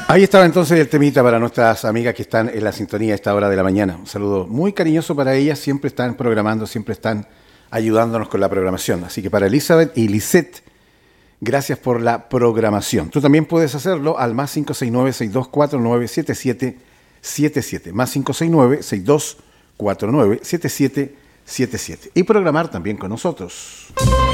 Ahí estaba entonces el temita para nuestras amigas que están en la sintonía a esta hora de la mañana. Un saludo muy cariñoso para ellas, siempre están programando, siempre están ayudándonos con la programación. Así que para Elizabeth y Lisette, gracias por la programación. Tú también puedes hacerlo al más 569-6249-7777, más 569-6249-7777 y programar también con nosotros.